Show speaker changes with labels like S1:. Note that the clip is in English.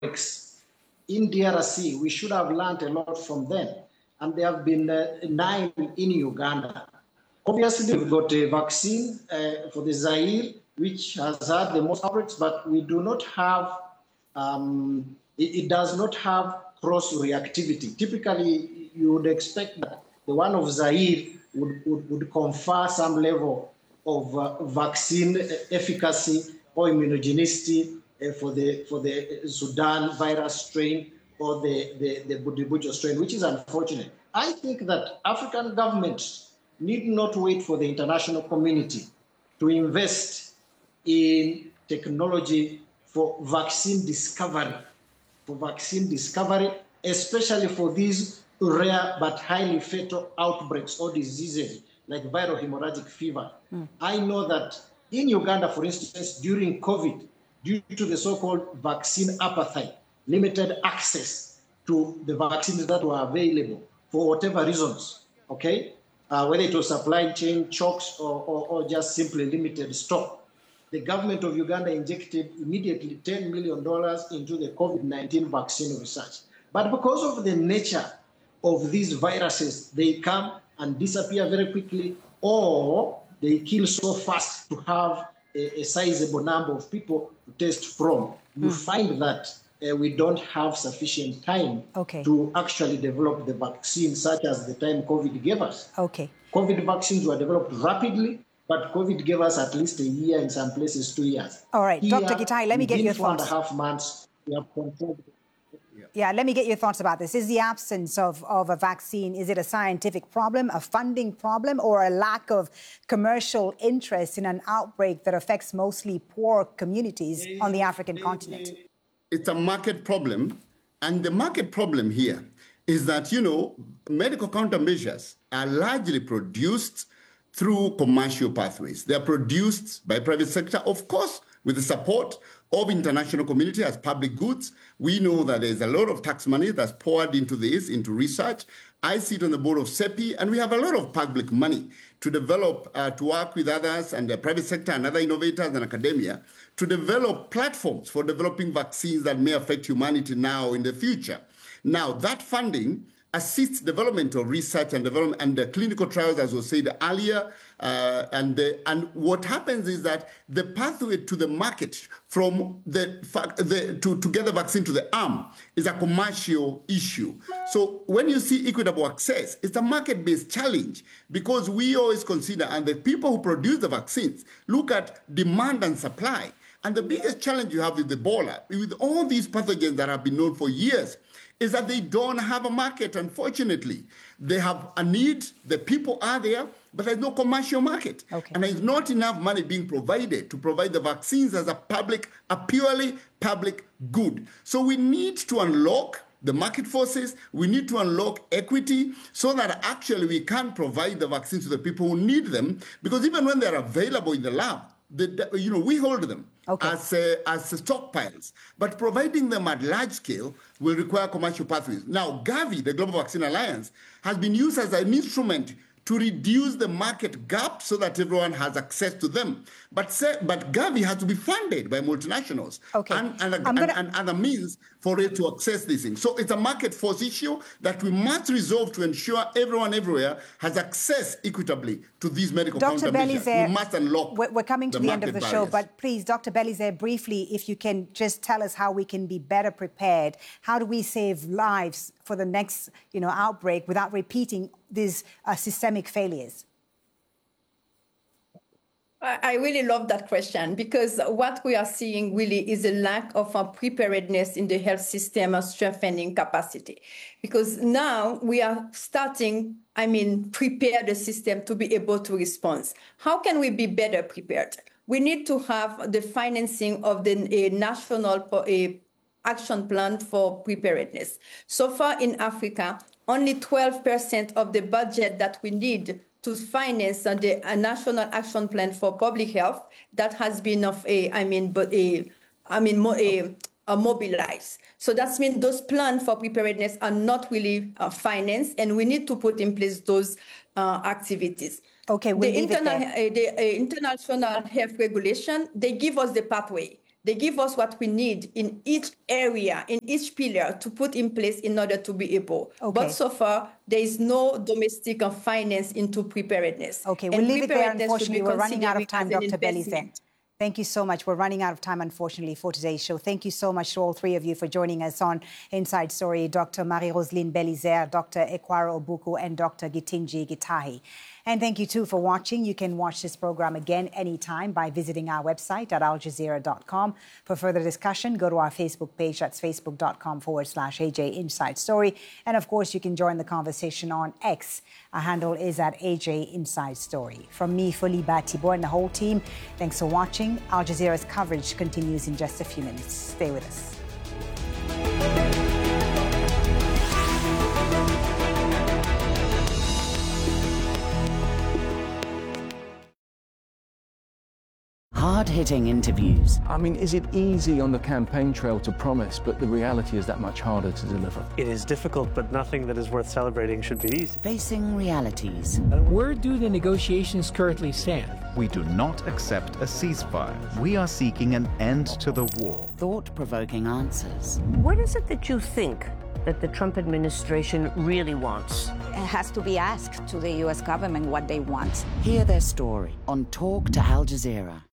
S1: outbreaks in DRC. We should have learned a lot from them. And there have been 9 in Uganda. Obviously, we've got a vaccine for the Zaire, which has had the most outbreaks, but we do not have, it does not have cross-reactivity. Typically, you would expect that the one of Zaire would confer some level of vaccine efficacy or immunogenicity for the Sudan virus strain or the Bujubujo strain, which is unfortunate. I think that African governments need not wait for the international community to invest in technology for vaccine discovery, especially for these rare but highly fatal outbreaks or diseases like viral hemorrhagic fever. I know that in Uganda, for instance, during COVID, due to the so-called vaccine apathy, limited access to the vaccines that were available for whatever reasons, okay? Whether it was supply chain chokes or just simply limited stock. The government of Uganda injected immediately $10 million into the COVID-19 vaccine research. But because of the nature of these viruses, they come and disappear very quickly, or they kill so fast to have a sizable number of people to test from. You find that we don't have sufficient time to actually develop the vaccine, such as the time COVID gave us. COVID vaccines were developed rapidly, but COVID gave us at least a year, in some places 2 years.
S2: All right, Here, Dr. Gitahi, let me get your thoughts.
S1: 4.5 months, we have controlled.
S2: Yeah, let me get your thoughts about this. Is the absence of a vaccine, is it a scientific problem, a funding problem, or a lack of commercial interest in an outbreak that affects mostly poor communities on the African continent?
S3: It's a market problem. And the market problem here is that, medical countermeasures are largely produced through commercial pathways. They're produced by private sector, of course, with the support of international community as public goods. We know that there's a lot of tax money that's poured into this, into research. I sit on the board of CEPI, and we have a lot of public money to develop, to work with others and the private sector and other innovators and academia to develop platforms for developing vaccines that may affect humanity now or in the future. Now, that funding assists development of research and development and the clinical trials, as was said earlier. And what happens is that the pathway to the market from to get the vaccine to the arm is a commercial issue. So when you see equitable access, it's a market-based challenge, because we always consider, and the people who produce the vaccines look at demand and supply. And the biggest challenge you have with Ebola, with all these pathogens that have been known for years, is that they don't have a market, unfortunately. They have a need, the people are there, but there's no commercial market. And there's not enough money being provided to provide the vaccines as a purely public good. So we need to unlock the market forces, we need to unlock equity so that actually we can provide the vaccines to the people who need them, because even when they're available in the lab, we hold them as stockpiles, but providing them at large scale will require commercial pathways. Now, Gavi, the Global Vaccine Alliance, has been used as an instrument to reduce the market gap so that everyone has access to them. But Gavi has to be funded by multinationals and other means for it to access these things. So it's a market force issue that we must resolve to ensure everyone everywhere has access equitably to these medical countermeasures. We must unlock.
S2: We're coming to the end of the show, but please, Dr. Belizaire, briefly, if you can just tell us how we can be better prepared. How do we save lives for the next, outbreak without repeating these systemic failures?
S4: I really love that question, because what we are seeing really is a lack of preparedness in the health system and strengthening capacity. Because now we are starting, prepare the system to be able to respond. How can we be better prepared? We need to have the financing of the national action plan for preparedness. So far in Africa, only 12% of the budget that we need to finance the National Action Plan for Public Health that has been mobilized. So that means those plans for preparedness are not really financed, and we need to put in place those activities.
S2: Okay, we'll
S4: the international health regulation, they give us the pathway. They give us what we need in each area, in each pillar to put in place in order to be able.
S2: Okay.
S4: But so far, there is no domestic finance into preparedness.
S2: Okay, we'll leave it there. Unfortunately, we're running out of time, Dr. Belizaire. Thank you so much. We're running out of time, unfortunately, for today's show. Thank you so much to all three of you for joining us on Inside Story, Dr. Marie-Roseline Belizaire, Dr. Ekwara Obuku, and Dr. Gitinji Gitahi. And thank you, too, for watching. You can watch this program again anytime by visiting our website at aljazeera.com. For further discussion, go to our Facebook page. That's facebook.com/AJ Inside Story. And, of course, you can join the conversation on X. Our handle is at AJ Inside Story. From me, Foliba Tibor, and the whole team, thanks for watching. Al Jazeera's coverage continues in just a few minutes. Stay with us.
S5: Hard-hitting interviews.
S6: I mean, is it easy on the campaign trail to promise, but the reality is that much harder to deliver?
S7: It is difficult, but nothing that is worth celebrating should be easy.
S5: Facing realities.
S8: Where do the negotiations currently stand?
S9: We do not accept a ceasefire. We are seeking an end to the war.
S5: Thought-provoking answers.
S10: What is it that you think that the Trump administration really wants?
S11: It has to be asked to the U.S. government what they want.
S5: Hear their story on Talk to Al Jazeera.